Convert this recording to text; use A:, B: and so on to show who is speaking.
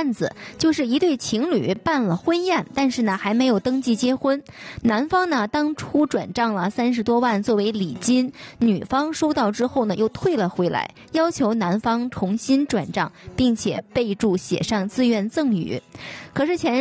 A: 案子，就是一对情侣办了婚宴，但是呢还没有登记结婚。男方呢当初转账了30多万作为礼金，女方收到之后呢又退了回来，要求男方重新转账，并且备注写上自愿赠与。可是前